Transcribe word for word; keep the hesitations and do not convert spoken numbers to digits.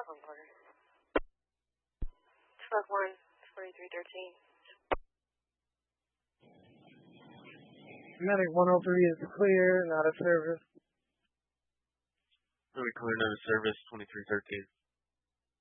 One quarter. Smoke one, forty-three thirteen. Medic one oh three is clear, not a service. Really clear, not a service, twenty-three thirteen.